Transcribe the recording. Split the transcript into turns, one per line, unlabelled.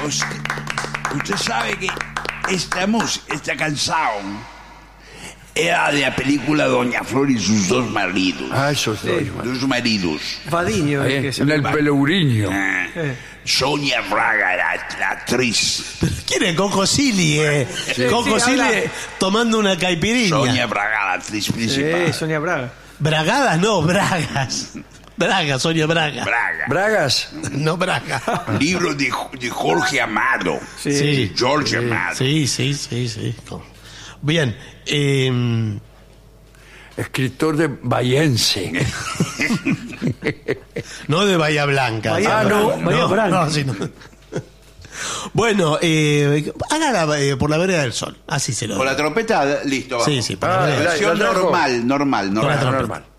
Usted sabe que esta canción era de la película Doña Flor y sus dos maridos.
Esos
Dos maridos.
Fadiño.
en el Pelourinho.
Sonia Braga, la actriz.
¿Quién es Coco Silly? Coco
sí,
Silly
habla.
tomando una caipirinha.
Sonia Braga, la actriz principal.
Sonia Braga.
Bragadas, no, Bragas. Braga, Sonia Braga.
Braga.
Bragas.
No Braga.
Libro de Jorge Amado.
Sí.
George Amado.
Sí. Bien.
Escritor de Bahiense.
No de Bahía Blanca.
Bahía Blanca.
No, sí, no. Bueno, hágala por la vereda del sol. Así se lo
Con
doy.
la trompeta, listo.
Sí, por la vereda del sol.
Versión
la trajo.
normal.
Con la trompeta.
Normal.